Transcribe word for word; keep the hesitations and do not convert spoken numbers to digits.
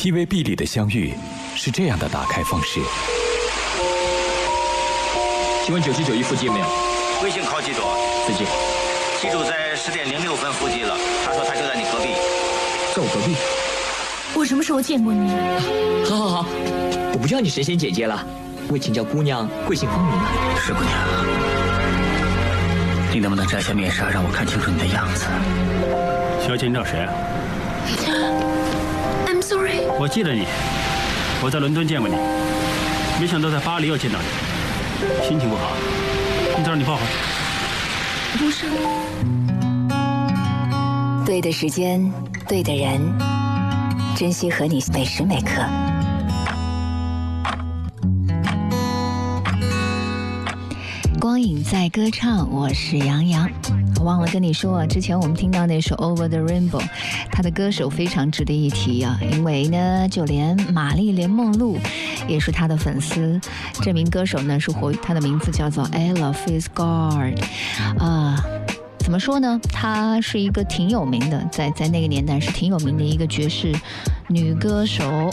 T V B 里的相遇是这样的打开方式。 请问九七九一腹肌没有？ 微信靠记住， 自己。 记住在十点零六分腹肌了。他说他就在你隔壁。 在我隔壁。 我什么时候见过你？ 好好好，我不叫你神仙姐姐了，我请叫姑娘，贵姓芳名啊？ 是姑娘。你能不能摘下面纱，让我看清楚你的样子？ 小姐，你找谁啊 I'm sorry。 我记得你，我在伦敦见过你，没想到在巴黎又见到你，心情不好，你找你抱会。 不是。 对的时间，对的人，珍惜和你每时每刻。光影在歌唱，我是杨洋。我忘了跟你说，之前我们听到那首 Over the Rainbow， 他的歌手非常值得一提啊，因为呢，就连玛丽莲梦露也是他的粉丝。这名歌手呢是活，他的名字叫做 Ella Fitzgerald， 啊、呃。怎么说呢？她是一个挺有名的，在在那个年代是挺有名的一个爵士女歌手。